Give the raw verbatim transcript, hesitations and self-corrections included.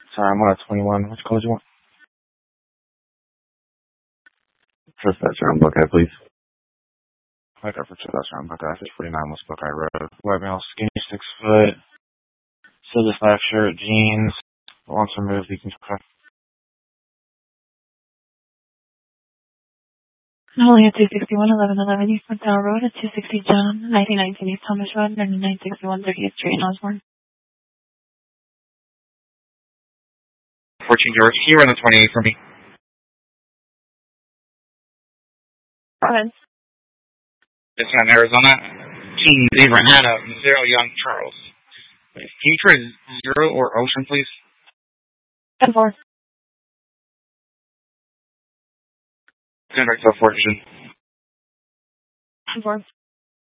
Sorry, I'm on a twenty-one. Which code you want? First that's around Buckeye, please. I got for two that's around Buckeye. It's forty-nine West Buckeye Road. White male, skinny, six foot. Silver slack shirt, jeans. Once removed, you can try. Only at two sixty-one, eleven eleven East Montana Road at two sixty John, nineteen nineteen East Thomas Road, ninety-nine sixty-one thirtieth Street in Osborne. fourteen George, here on the twenty-eight for me. Go ahead. It's in Arizona. King Abraham Adam, zero Young Charles. Can you try zero or ocean, please? ten four. Send right to four vision. ten four.